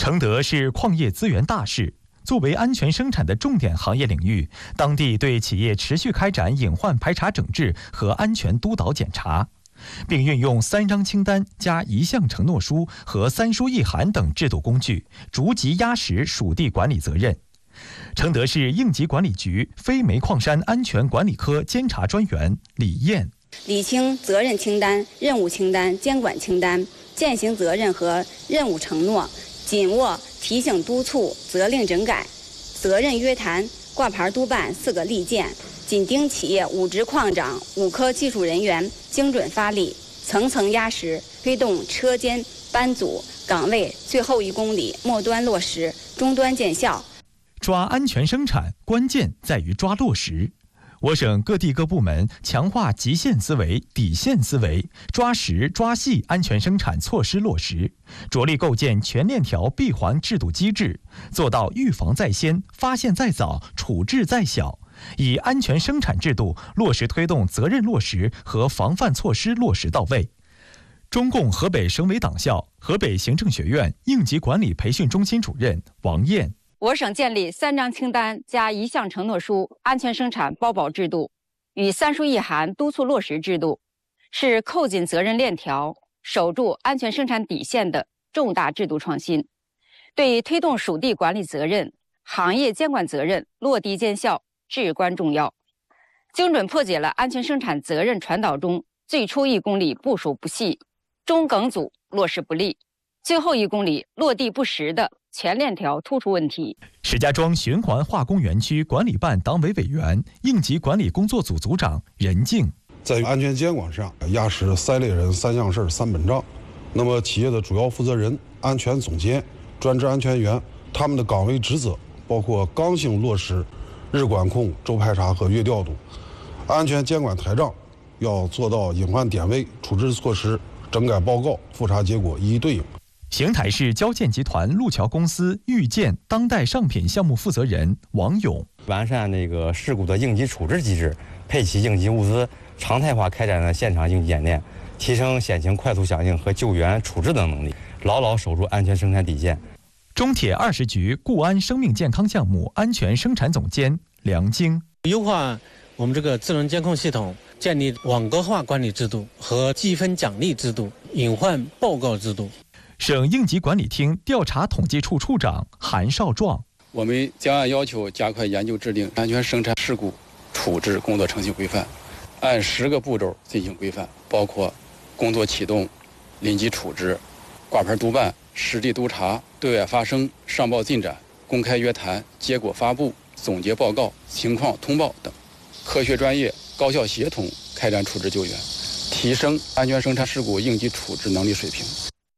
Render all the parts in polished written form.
承德是矿业资源大市，作为安全生产的重点行业领域，当地对企业持续开展隐患排查整治和安全督导检查，并运用3张清单加1项承诺书和3书1函等制度工具，逐级压实属地管理责任。承德市应急管理局非煤矿山安全管理科监察专员李艳， 理清责任清单、任务清单、监管清单、践行责任和任务承诺，紧握提醒督促、责令整改、责任约谈、挂牌督办4个利剑，紧盯企业5职矿长、5科技术人员精准发力，层层压实，推动车间、班组、岗位最后1公里末端落实，终端见效。 抓安全生产，关键在于抓落实。我省各地各部门强化极限思维、底线思维，抓实抓细安全生产措施落实，着力构建全链条闭环制度机制，做到预防在先、发现在早、处置在小，以安全生产制度落实推动责任落实和防范措施落实到位。中共河北省委党校河北行政学院应急管理培训中心主任王艳， 我省建立3张清单加1项承诺书安全生产包保制度与3书1函督促落实制度，是扣紧责任链条、守住安全生产底线的重大制度创新，对推动属地管理责任、行业监管责任落地见效至关重要，精准破解了安全生产责任传导中最初1公里部署不细、中梗阻落实不力、最后1公里落地不实的全链条突出问题。 石家庄循环化工园区管理办党委委员、应急管理工作组组长任静， 在安全监管上压实3类人、3项事、3本账。那么企业的主要负责人、安全总监、专职安全员，他们的岗位职责包括刚性落实日管控、周排查和月调度。安全监管台账要做到隐患点位、处置措施、整改报告、复查结果一一对应。 邢台市交建集团路桥公司豫建当代上品项目负责人王勇， 完善事故的应急处置机制，配齐应急物资，常态化开展了现场应急演练，提升险情快速响应和救援处置等能力，牢牢守住安全生产底线。 中铁20局固安生命健康项目安全生产总监梁晶， 优化我们智能监控系统，建立网格化管理制度和积分奖励制度、隐患报告制度。 省应急管理厅调查统计处处长韩少壮， 我们将按要求加快研究制定安全生产事故处置工作程序规范，按10个步骤进行规范，包括工作启动、临机处置、挂牌督办、实地督查、对外发声、上报进展、公开约谈、结果发布、总结报告、情况通报等，科学专业、高效协同开展处置救援，提升安全生产事故应急处置能力水平。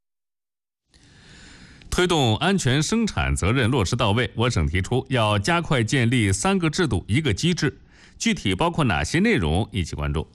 推动安全生产责任落实到位，我省提出要加快建立3个制度1个机制，具体包括哪些内容？一起关注。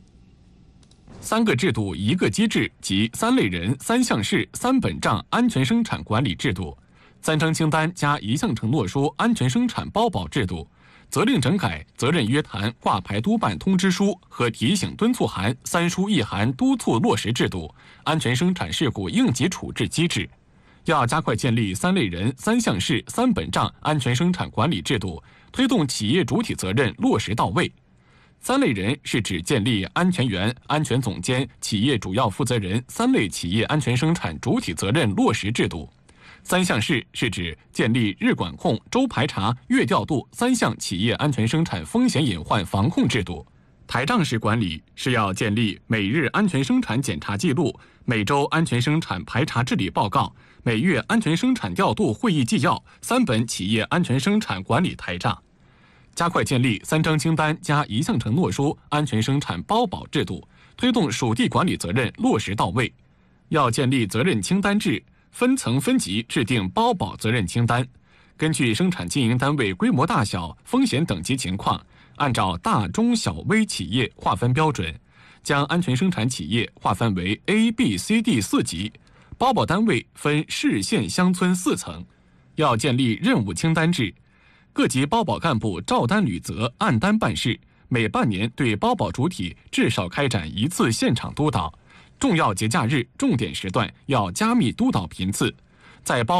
3个制度1个机制及3类人、3项事、3本账安全生产管理制度，3张清单加1项承诺书安全生产包保制度，责令整改、责任约谈、挂牌督办通知书和提醒敦促函3书1函督促落实制度，安全生产事故应急处置机制。要加快建立3类人、3项事、3本账安全生产管理制度，推动企业主体责任落实到位。3类人是指建立安全员、安全总监、企业主要负责人3类企业安全生产主体责任落实制度。3项事是指建立日管控、周排查、月调度3项企业安全生产风险隐患防控制度。台账式管理是要建立每日安全生产检查记录、每周安全生产排查治理报告、每月安全生产调度会议纪要3本企业安全生产管理台账。加快建立3张清单加1项承诺书安全生产包保制度，推动属地管理责任落实到位。要建立责任清单制，分层分级制定包保责任清单，根据生产经营单位规模大小、风险等级情况，按照大中小微企业划分标准，将安全生产企业划分为 A、B、C、D 4级，包保单位分市县乡村4层。要建立任务清单制，各级包保干部照单履责，按单办事，每半年对包保主体至少开展1次现场督导，重要节假日重点时段要加密督导频次，在包